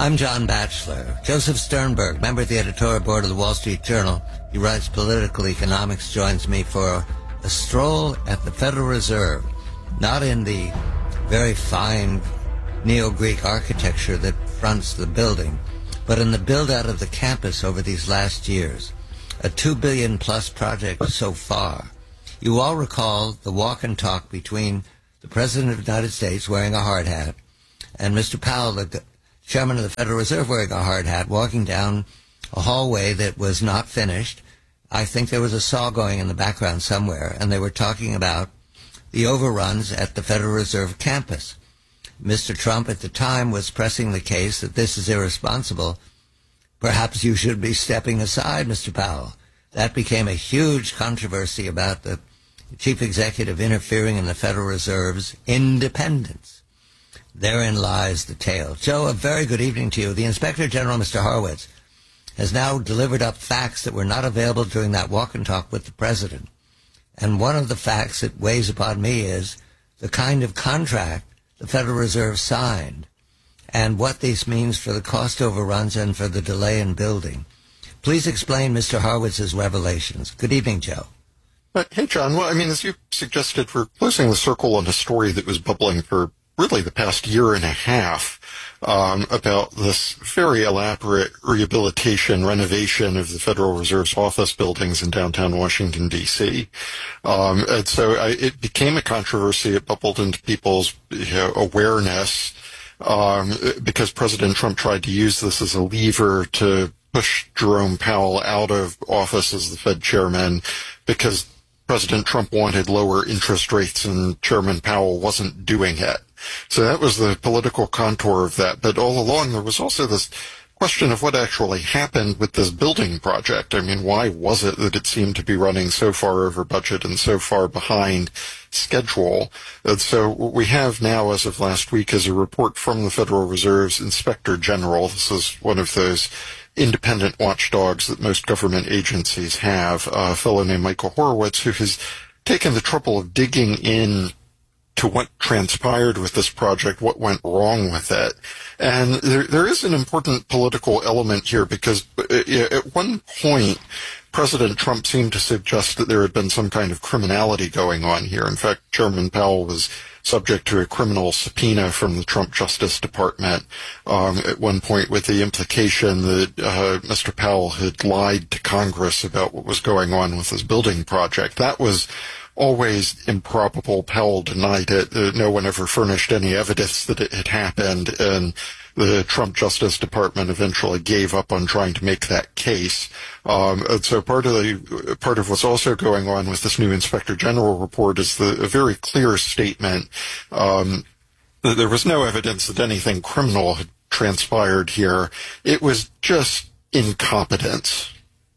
I'm John Batchelor. Joseph Sternberg, member of the editorial board of the Wall Street Journal. He writes political economics, joins me for a stroll at the Federal Reserve, not in the very fine neo-Greek architecture that fronts the building, but in the build-out of the campus over these last years. A two billion plus project so far. You all recall the walk and talk between the President of the United States wearing a hard hat and Mister Powell, the Chairman of the Federal Reserve, wearing a hard hat, walking down a hallway that was not finished. I think there was a saw going in the background somewhere, and they were talking about the overruns at the Federal Reserve campus. Mister Trump at the time was pressing the case that this is irresponsible. Perhaps you should be stepping aside, Mister Powell. That became a huge controversy about the chief executive interfering in the Federal Reserve's independence. Therein lies the tale. Joe, a very good evening to you. The Inspector General, Mister Horowitz, has now delivered up facts that were not available during that walk and talk with the President. And one of the facts that weighs upon me is the kind of contract the Federal Reserve signed and what this means for the cost overruns and for the delay in building. Please explain Mister Horowitz's revelations. Good evening, Joe. Uh, hey, John. Well, I mean, as you suggested, we're closing the circle on a story that was bubbling for really the past year and a half um, about this very elaborate rehabilitation, renovation of the Federal Reserve's office buildings in downtown Washington, D C Um, and so I, it became a controversy. It bubbled into people's you know, awareness um, because President Trump tried to use this as a lever to push Jerome Powell out of office as the Fed chairman because President Trump wanted lower interest rates and Chairman Powell wasn't doing it. So that was the political contour of that. But all along, there was also this question of what actually happened with this building project. I mean, why was it that it seemed to be running so far over budget and so far behind schedule? And so what we have now, as of last week, is a report from the Federal Reserve's Inspector General. This is one of those independent watchdogs that most government agencies have, a fellow named Michael Horowitz, who has taken the trouble of digging in to what transpired with this project, what went wrong with it. And there, there is an important political element here because at one point, President Trump seemed to suggest that there had been some kind of criminality going on here. In fact, Chairman Powell was subject to a criminal subpoena from the Trump Justice Department um, at one point with the implication that uh, Mister Powell had lied to Congress about what was going on with his building project. That was always improbable. Powell denied it. Uh, no one ever furnished any evidence that it had happened, and the Trump Justice Department eventually gave up on trying to make that case. Um, and so part of the part of what's also going on with this new Inspector General report is the a very clear statement um, that there was no evidence that anything criminal had transpired here. It was just incompetence.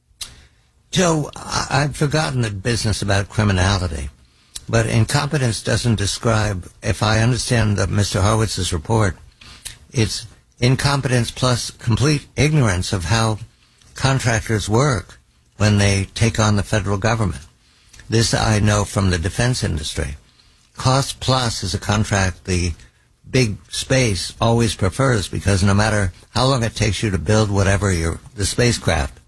Joe, I've forgotten the business about criminality, but incompetence doesn't describe, if I understand the, Mister Horowitz's report, it's incompetence plus complete ignorance of how contractors work when they take on the federal government. This I know from the defense industry. Cost plus is a contract the big space always prefers because no matter how long it takes you to build whatever your the spacecraft,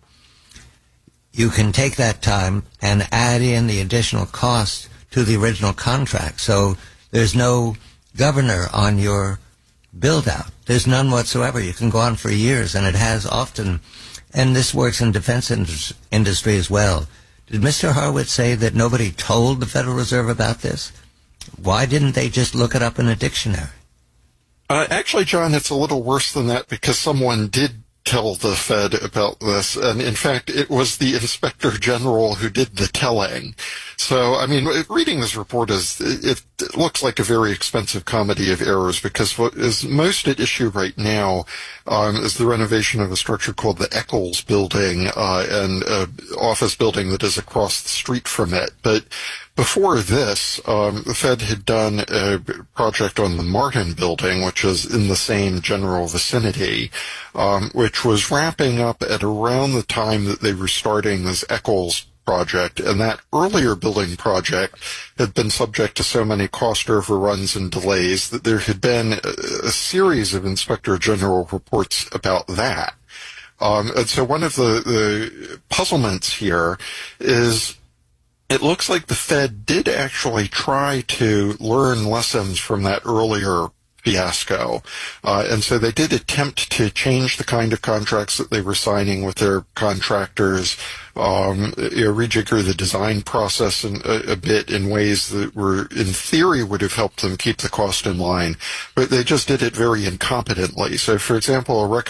you can take that time and add in the additional cost to the original contract. So there's no governor on your build-out. There's none whatsoever. You can go on for years, and it has often, and this works in defense indus- industry as well. Did Mister Horowitz say that nobody told the Federal Reserve about this? Why didn't they just look it up in a dictionary? Uh, actually, John, it's a little worse than that because someone did tell the Fed about this, and in fact, it was the Inspector General who did the telling. So, I mean, reading this report is, it, it looks like a very expensive comedy of errors because what is most at issue right now um, is the renovation of a structure called the Eccles Building, uh, and an office building that is across the street from it. But before this, um, the Fed had done a project on the Martin Building, which is in the same general vicinity, um, which was wrapping up at around the time that they were starting this Eccles project, and that earlier building project had been subject to so many cost overruns and delays that there had been a, a series of Inspector General reports about that. Um, and so one of the, the puzzlements here is it looks like the Fed did actually try to learn lessons from that earlier fiasco. Uh, and so they did attempt to change the kind of contracts that they were signing with their contractors, um, you know, rejigger the design process in, a, a bit in ways that were, in theory, would have helped them keep the cost in line. But they just did it very incompetently. So, for example, a